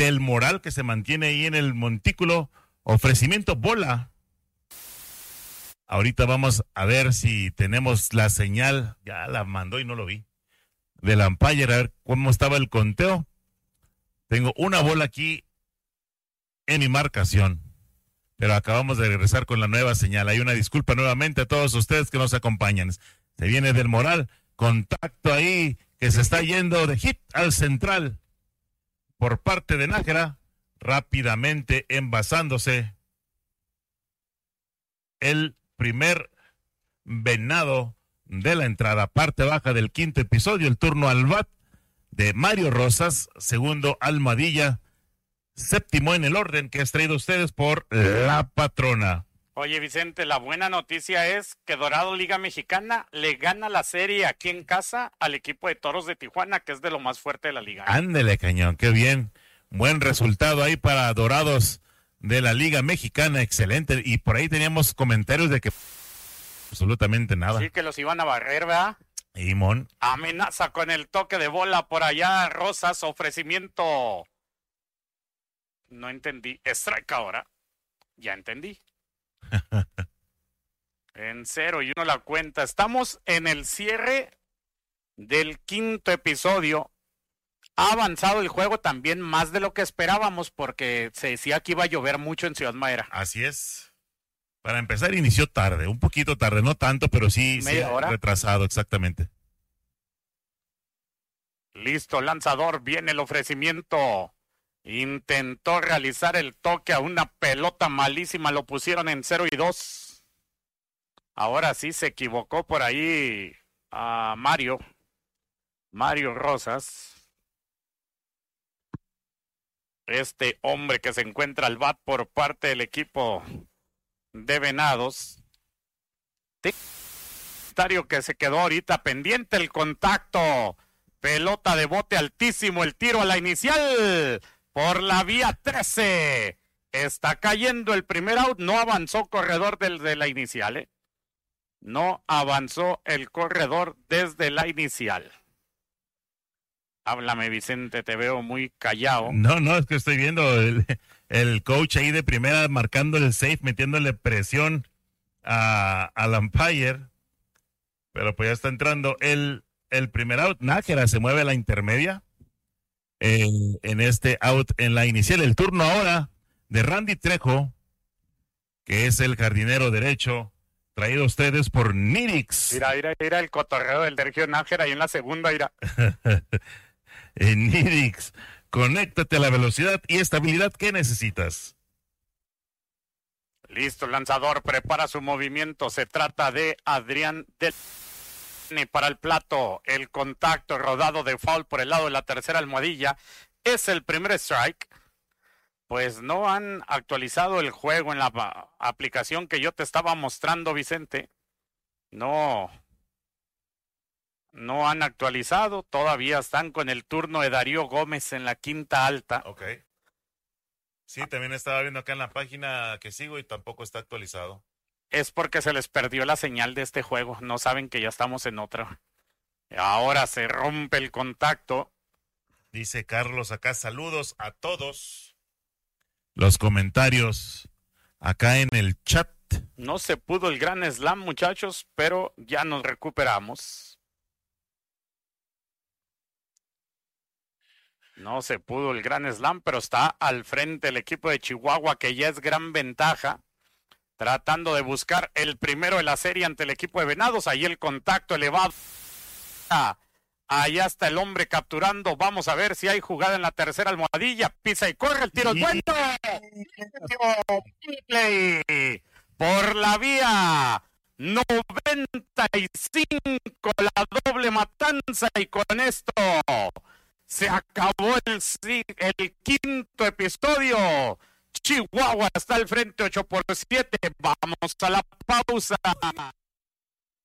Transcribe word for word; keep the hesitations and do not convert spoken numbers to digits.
el moral que se mantiene ahí en el montículo. Ofrecimiento bola. Ahorita vamos a ver si tenemos la señal. Ya la mandó y no lo vi. Del umpire, a ver cómo estaba el conteo. Tengo una bola aquí en mi marcación. Pero acabamos de regresar con la nueva señal. Hay una disculpa nuevamente a todos ustedes que nos acompañan. Se viene del moral. Contacto ahí que se está yendo de hit al central por parte de Nájera. Rápidamente envasándose el primer venado de la entrada, parte baja del quinto episodio, el turno al bat de Mario Rosas, segundo Almadilla, séptimo en el orden que es traído a ustedes por La Patrona. Oye, Vicente, la buena noticia es que Dorado Liga Mexicana le gana la serie aquí en casa al equipo de Toros de Tijuana, que es de lo más fuerte de la liga. Ándele, cañón, qué bien. Buen resultado ahí para Dorados de la Liga Mexicana, excelente. Y por ahí teníamos comentarios de que absolutamente nada. Sí, que los iban a barrer, ¿verdad? Y Mon. Amenaza con el toque de bola por allá, Rosas, ofrecimiento. No entendí. Strike ahora. Ya entendí. En cero y uno la cuenta. Estamos en el cierre del quinto episodio. Ha avanzado el juego también más de lo que esperábamos porque se decía que iba a llover mucho en Ciudad Madera. Así es. Para empezar inició tarde, un poquito tarde, no tanto, pero sí, sí retrasado, exactamente. Listo, lanzador, viene el ofrecimiento. Intentó realizar el toque a una pelota malísima, lo pusieron en cero y dos. Ahora sí se equivocó por ahí a Mario. Mario Rosas. Este hombre que se encuentra al bat por parte del equipo de Venados. Comentario que se quedó ahorita pendiente el contacto. Pelota de bote altísimo, el tiro a la inicial por la vía trece. Está cayendo el primer out, no avanzó corredor desde la inicial, ¿eh? No avanzó el corredor desde la inicial. Háblame, Vicente, te veo muy callado. No, no, es que estoy viendo el, el coach ahí de primera marcando el safe, metiéndole presión a, al umpire. Pero pues ya está entrando el, el primer out. Nájera se mueve a la intermedia en, en este out en la inicial. El turno ahora de Randy Trejo, que es el jardinero derecho, traído a ustedes por Nirix. Mira, mira, mira el cotorreo del Sergio Nájera ahí en la segunda, mira. En Nirix, conéctate a la velocidad y estabilidad que necesitas. Listo, el lanzador prepara su movimiento. Se trata de Adrián del para el plato. El contacto rodado de foul por el lado de la tercera almohadilla. Es el primer strike. Pues no han actualizado el juego en la aplicación que yo te estaba mostrando, Vicente. No. No han actualizado, todavía están con el turno de Darío Gómez en la quinta alta. Ok. Sí, también estaba viendo acá en la página que sigo y tampoco está actualizado. Es porque se les perdió la señal de este juego, no saben que ya estamos en otra. Ahora se rompe el contacto. Dice Carlos acá, saludos a todos. Los comentarios acá en el chat. No se pudo el gran slam, muchachos, pero ya nos recuperamos. No se pudo el gran slam, pero está al frente el equipo de Chihuahua, que ya es gran ventaja. Tratando de buscar el primero de la serie ante el equipo de Venados. Ahí el contacto elevado. Allá está el hombre capturando. Vamos a ver si hay jugada en la tercera almohadilla. Pisa y corre, el tiro es bueno. Play por la vía noventa y cinco, la doble matanza, y con esto se acabó el, el quinto episodio. Chihuahua está al frente ocho por siete. Vamos a la pausa.